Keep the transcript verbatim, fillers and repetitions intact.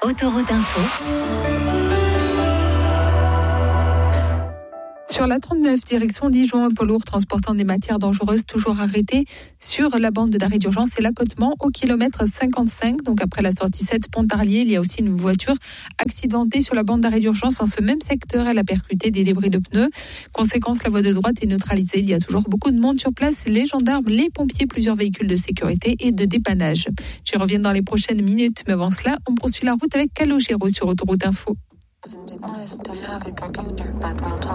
Autoroute Info. Sur la trente-neuf, direction Dijon, un poids lourd transportant des matières dangereuses toujours arrêté sur la bande d'arrêt d'urgence et l'accotement au kilomètre cinquante-cinq. Donc après la sortie sept Pontarlier, il y a aussi une voiture accidentée sur la bande d'arrêt d'urgence en ce même secteur. Elle a percuté des débris de pneus. Conséquence, la voie de droite est neutralisée. Il y a toujours beaucoup de monde sur place, les gendarmes, les pompiers, plusieurs véhicules de sécurité et de dépannage. J'y reviens dans les prochaines minutes, mais avant cela, on poursuit la route avec Calogero sur Autoroute Info.